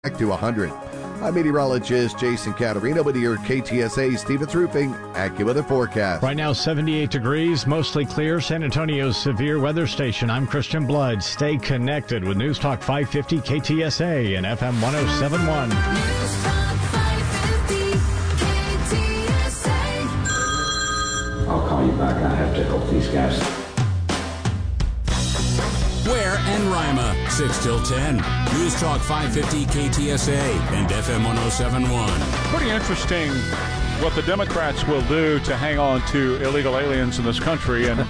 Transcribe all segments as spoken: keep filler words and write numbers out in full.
Back to one hundred. I'm meteorologist Jason Caterino with your K T S A Stevens Roofing AccuWeather forecast. Right now, seventy-eight degrees, mostly clear. San Antonio's severe weather station. I'm Christian Blood. Stay connected with News Talk five fifty K T S A and F M one oh seven point one. News Talk five fifty K T S A. I'll call you back. I have to help these guys. Ware and Rima, six till ten. News Talk five fifty K T S A and F M one oh seven point one. Pretty interesting what the Democrats will do to hang on to illegal aliens in this country. And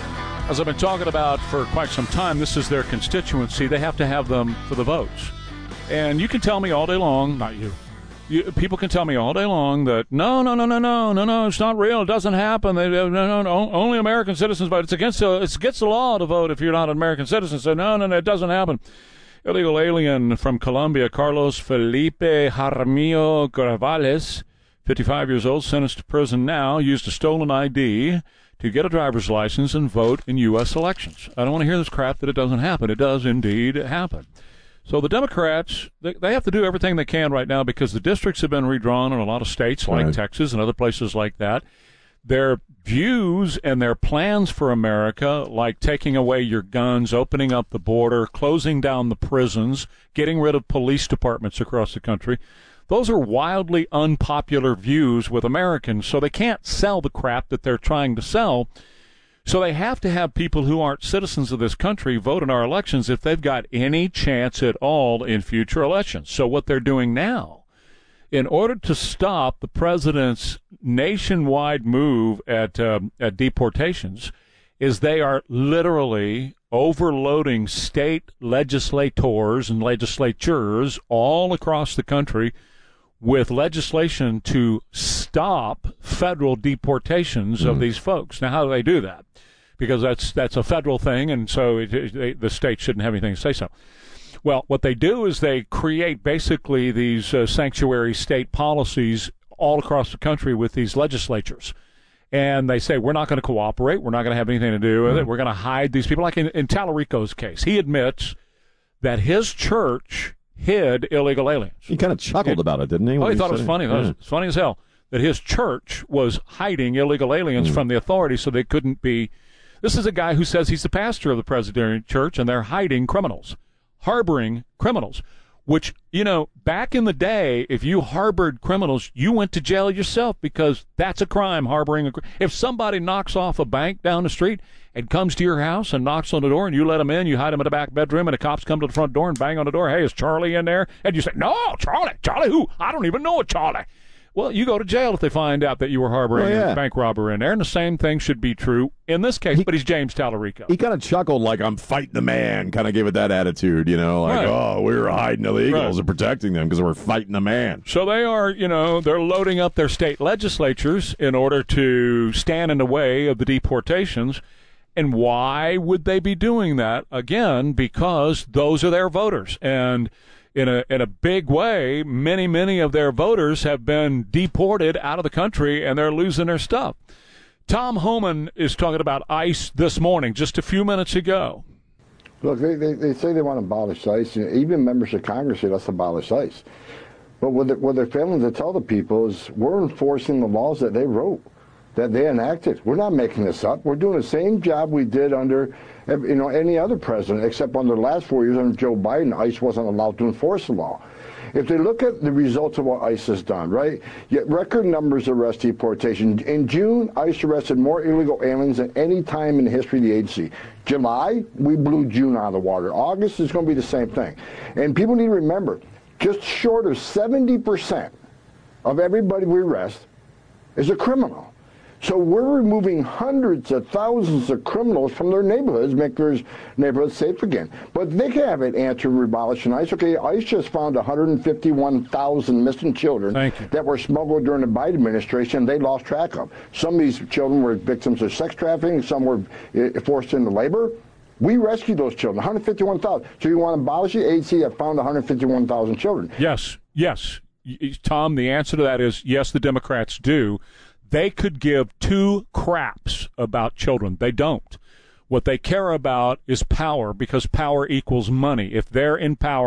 as I've been talking about for quite some time, this is their constituency. They have to have them for the votes. And you can tell me all day long, not you, you people can tell me all day long that no, no, no, no, no, no, no, it's not real. It doesn't happen. They, no, no, no, only American citizens vote. It's against the, it's against the law to vote if you're not an American citizen. So no, no, no, it doesn't happen. Illegal alien from Colombia, Carlos Felipe Jaramillo Gravales, fifty-five years old, sentenced to prison now, used a stolen I D to get a driver's license and vote in U S elections. I don't want to hear this crap that it doesn't happen. It does indeed happen. So the Democrats, they, they have to do everything they can right now because the districts have been redrawn in a lot of states like Right. Texas and other places like that. Their views and their plans for America, like taking away your guns, opening up the border, closing down the prisons, getting rid of police departments across the country, those are wildly unpopular views with Americans, so they can't sell the crap that they're trying to sell. So they have to have people who aren't citizens of this country vote in our elections if they've got any chance at all in future elections. So what they're doing now, in order to stop the president's nationwide move at uh, at deportations, is they are literally overloading state legislators and legislatures all across the country with legislation to stop federal deportations mm. of these folks. Now, how do they do that? Because that's that's a federal thing, and so it, it, they, the state shouldn't have anything to say so. Well, what they do is they create basically these uh, sanctuary state policies all across the country with these legislatures. And they say, we're not going to cooperate. We're not going to have anything to do with mm. it. We're going to hide these people. Like in, in Tallarico's case, he admits that his church hid illegal aliens. He kind of chuckled it, about it, didn't he? Oh, he he thought it was it? funny. Yeah. It was funny as hell that his church was hiding illegal aliens mm. from the authorities so they couldn't be. This is a guy who says he's the pastor of the Presbyterian Church, and they're hiding criminals, harboring criminals, which, you know, back in the day, if you harbored criminals, you went to jail yourself because that's a crime, harboring a If somebody knocks off a bank down the street and comes to your house and knocks on the door and you let them in, you hide them in the back bedroom, and the cops come to the front door and bang on the door, hey, is Charlie in there? And you say, no, Charlie. Charlie who? I don't even know a Charlie. Well, you go to jail if they find out that you were harboring oh, yeah. a bank robber in there, and the same thing should be true in this case, he, but he's James Tallarico. He kind of chuckled like, I'm fighting the man, kind of gave it that attitude, you know, like, right. oh, we were hiding illegals right. and protecting them because we're fighting the man. So they are, you know, they're loading up their state legislatures in order to stand in the way of the deportations. And why would they be doing that? Again, because those are their voters. And in a in a big way, many, many of their voters have been deported out of the country, and they're losing their stuff. Tom Homan is talking about ICE this morning, just a few minutes ago. Look, they, they, they say they want to abolish ICE. You know, even members of Congress say let's abolish ICE. But what they're, what they're failing to tell the people is we're enforcing the laws that they wrote, that they enacted. We're not making this up. We're doing the same job we did under you know, any other president, except under the last four years under Joe Biden, ICE wasn't allowed to enforce the law. If they look at the results of what ICE has done, right, yet record numbers of arrest deportation. In June, ICE arrested more illegal aliens than any time in the history of the agency. July, we blew June out of the water. August is going to be the same thing. And people need to remember, just short of seventy percent of everybody we arrest is a criminal. So we're removing hundreds of thousands of criminals from their neighborhoods, make their neighborhoods safe again. But they can have an answer to abolishing ICE. Okay, ICE just found one hundred fifty-one thousand missing children that were smuggled during the Biden administration. They lost track of. Some of these children were victims of sex trafficking. Some were uh, forced into labor. We rescued those children, one hundred fifty-one thousand. So you want to abolish the agency that found one hundred fifty-one thousand children? Yes, yes. Tom, the answer to that is yes, the Democrats do. They could give two craps about children. They don't. What they care about is power, because power equals money. If they're in power,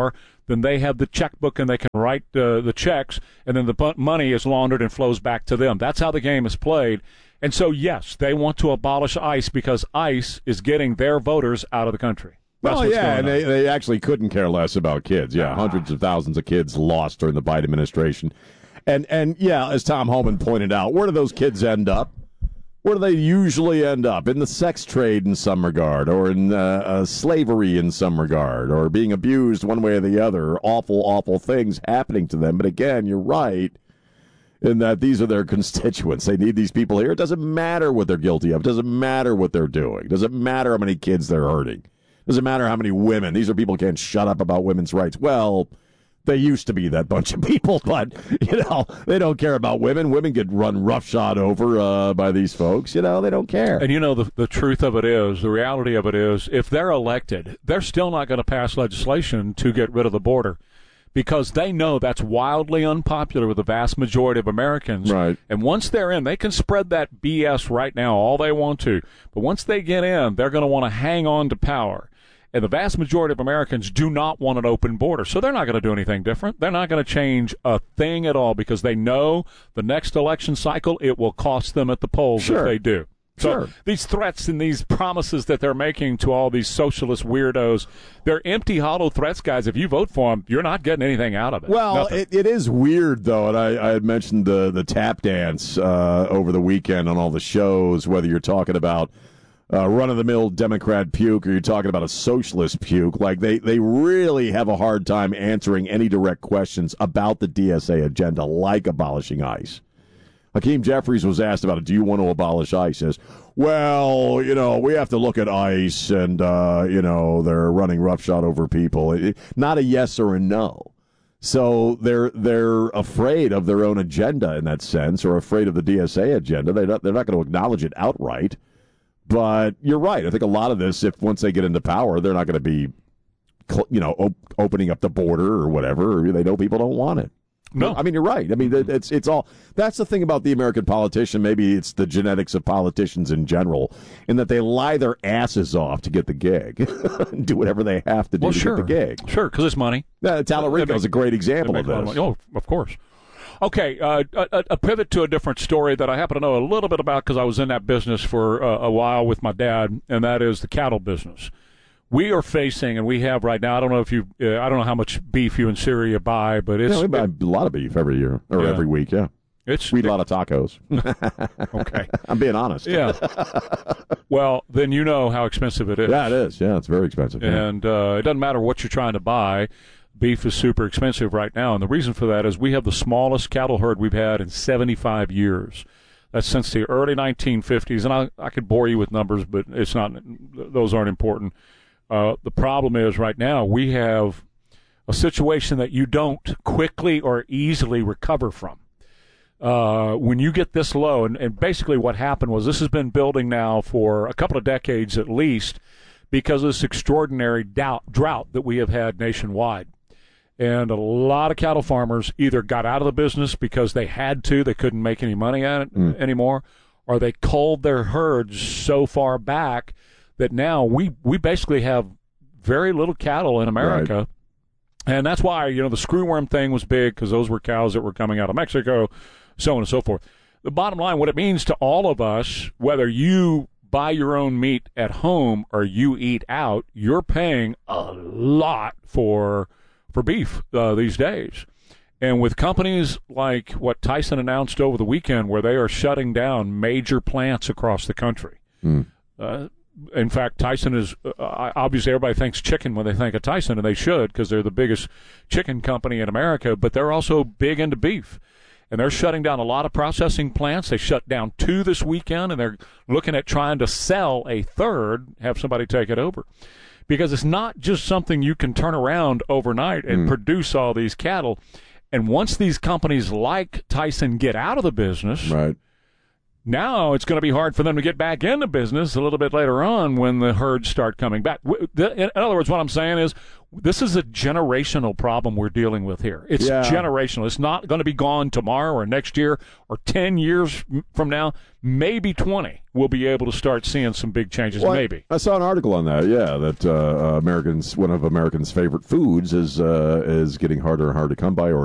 then they have the checkbook and they can write uh, the checks, and then the bu- money is laundered and flows back to them. That's how the game is played. And so, yes, they want to abolish ICE because ICE is getting their voters out of the country. That's well, what's yeah, going and on. they, they actually couldn't care less about kids. Yeah, Ah. hundreds of thousands of kids lost during the Biden administration. And, and yeah, as Tom Homan pointed out, where do those kids end up? Where do they usually end up? In the sex trade in some regard, or in uh, uh, slavery in some regard, or being abused one way or the other. Awful, awful things happening to them. But again, you're right in that these are their constituents. They need these people here. It doesn't matter what they're guilty of. It doesn't matter what they're doing. It doesn't matter how many kids they're hurting. It doesn't matter how many women. These are people who can't shut up about women's rights. Well, they used to be that bunch of people, but, you know, they don't care about women. Women get run roughshod over uh, by these folks. You know, they don't care. And, you know, the, the truth of it is, the reality of it is, if they're elected, they're still not going to pass legislation to get rid of the border because they know that's wildly unpopular with the vast majority of Americans. Right. And once they're in, they can spread that B S right now all they want to. But once they get in, they're going to want to hang on to power. And the vast majority of Americans do not want an open border. So they're not going to do anything different. They're not going to change a thing at all because they know the next election cycle, it will cost them at the polls Sure. if they do. So Sure. these threats and these promises that they're making to all these socialist weirdos, they're empty, hollow threats, guys. If you vote for them, you're not getting anything out of it. Well, Nothing. it, it is weird, though, and I, I had mentioned the, the tap dance uh, over the weekend on all the shows, whether you're talking about Uh, run-of-the-mill Democrat puke, or you're talking about a socialist puke. Like, they, they really have a hard time answering any direct questions about the D S A agenda, like abolishing ICE. Hakeem Jeffries was asked about it. Do you want to abolish ICE? He says, well, you know, we have to look at ICE, and, uh, you know, they're running roughshod over people. It, not a yes or a no. So they're they're afraid of their own agenda in that sense, or afraid of the D S A agenda. They're not, they're not going to acknowledge it outright. But you're right. I think a lot of this, if once they get into power, they're not going to be, you know, op- opening up the border or whatever. Or they know people don't want it. No. I mean, you're right. I mean, it's it's all. That's the thing about the American politician. Maybe it's the genetics of politicians in general, in that they lie their asses off to get the gig, and do whatever they have to do well, to sure. get the gig. Sure, because it's money. Uh, Tallarico is a great They example make of a lot this. money. Oh, of course. Okay, uh, a, a pivot to a different story that I happen to know a little bit about because I was in that business for uh, a while with my dad, and that is the cattle business. We are facing, and we have right now, I don't know if you, uh, I don't know how much beef you in Syria buy, but it's... Yeah, we buy a lot of beef every year, or Yeah. every week, yeah. It's We eat a lot of tacos. okay. I'm being honest. Yeah. Well, then you know how expensive it is. Yeah, it is. Yeah, it's very expensive. Yeah. And uh, it doesn't matter what you're trying to buy. Beef is super expensive right now, and the reason for that is we have the smallest cattle herd we've had in seventy-five years. That's since the early nineteen fifties, and I, I could bore you with numbers, but it's not; those aren't important. Uh, the problem is right now we have a situation that you don't quickly or easily recover from. Uh, when you get this low, and, and basically what happened was this has been building now for a couple of decades at least because of this extraordinary doubt, drought that we have had nationwide. And a lot of cattle farmers either got out of the business because they had to, they couldn't make any money at it Mm. anymore, or they culled their herds so far back that now we, we basically have very little cattle in America. Right. And that's why, you know, the screwworm thing was big because those were cows that were coming out of Mexico, so on and so forth. The bottom line, what it means to all of us, whether you buy your own meat at home or you eat out, you're paying a lot for for beef uh, these days. And with companies like what Tyson announced over the weekend, where they are shutting down major plants across the country. Mm. Uh, in fact, Tyson is uh, obviously everybody thinks chicken when they think of Tyson, and they should because they're the biggest chicken company in America, but they're also big into beef. And they're shutting down a lot of processing plants. They shut down two this weekend, and they're looking at trying to sell a third, have somebody take it over. Because it's not just something you can turn around overnight and Mm. produce all these cattle. And once these companies like Tyson get out of the business, Right. Now it's going to be hard for them to get back into business a little bit later on when the herds start coming back. In other words, what I'm saying is this is a generational problem we're dealing with here. It's Yeah. generational. It's not going to be gone tomorrow or next year or ten years from now. Maybe twenty. We'll be able to start seeing some big changes, Well, maybe. I saw an article on that. Yeah, that uh, Americans, one of Americans' favorite foods is uh, is getting harder and harder to come by, or